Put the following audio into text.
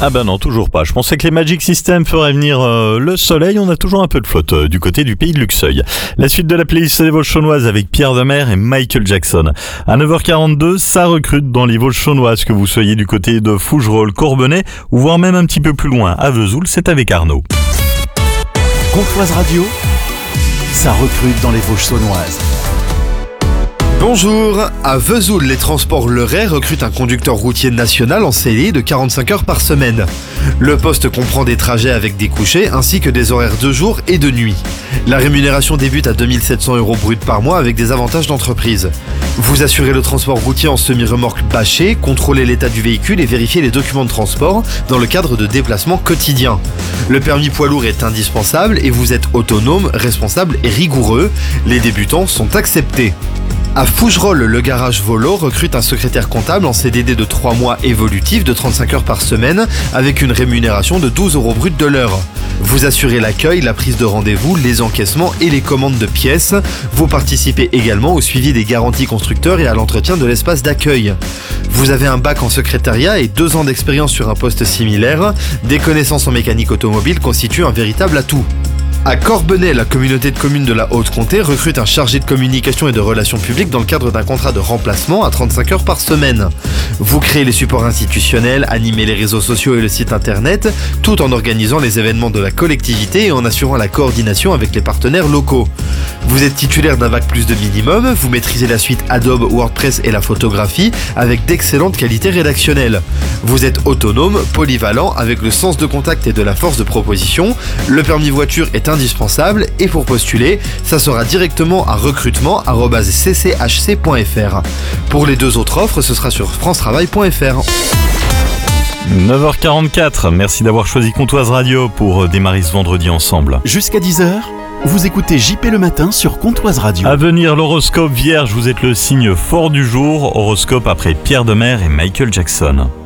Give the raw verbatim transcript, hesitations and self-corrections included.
Ah bah non, toujours pas. Je pensais que les Magic System feraient venir euh, le soleil. On a toujours un peu de flotte euh, du côté du pays de Luxeuil. La suite de la playlist des Vosges chaunoises avec Pierre Demers et Michael Jackson. À neuf heures quarante-deux, ça recrute dans les Vosges chaunoises, que vous soyez du côté de Fougerolles, Corbeny ou voire même un petit peu plus loin, à Vesoul, c'est avec Arnaud. Comtoise Radio, ça recrute dans les Vosges saunoises. Bonjour, à Vesoul, les transports Le Ray recrutent un conducteur routier national en C D I de quarante-cinq heures par semaine. Le poste comprend des trajets avec des couchers ainsi que des horaires de jour et de nuit. La rémunération débute à deux mille sept cents euros brut par mois avec des avantages d'entreprise. Vous assurez le transport routier en semi-remorque bâchée, contrôlez l'état du véhicule et vérifiez les documents de transport dans le cadre de déplacements quotidiens. Le permis poids lourd est indispensable et vous êtes autonome, responsable et rigoureux. Les débutants sont acceptés. À Fougerolles, le garage Volo recrute un secrétaire comptable en C D D de trois mois évolutif de trente-cinq heures par semaine avec une rémunération de douze euros brut de l'heure. Vous assurez l'accueil, la prise de rendez-vous, les encaissements et les commandes de pièces. Vous participez également au suivi des garanties constructeurs et à l'entretien de l'espace d'accueil. Vous avez un bac en secrétariat et deux ans d'expérience sur un poste similaire. Des connaissances en mécanique automobile constituent un véritable atout. À Corbeny, la communauté de communes de la Haute-Comté recrute un chargé de communication et de relations publiques dans le cadre d'un contrat de remplacement à trente-cinq heures par semaine. Vous créez les supports institutionnels, animez les réseaux sociaux et le site internet, tout en organisant les événements de la collectivité et en assurant la coordination avec les partenaires locaux. Vous êtes titulaire d'un bac plus de minimum, vous maîtrisez la suite Adobe, WordPress et la photographie avec d'excellentes qualités rédactionnelles. Vous êtes autonome, polyvalent, avec le sens de contact et de la force de proposition. Le permis voiture est indispensable et pour postuler, ça sera directement à recrutement arobase c c h c point f r. Pour les deux autres offres, ce sera sur france travail point f r. neuf heures quarante-quatre, merci d'avoir choisi Comtoise Radio pour démarrer ce vendredi ensemble. Jusqu'à dix heures, vous écoutez J P le matin sur Comtoise Radio. À venir, l'horoscope Vierge, vous êtes le signe fort du jour. Horoscope après Pierre Demers et Michael Jackson.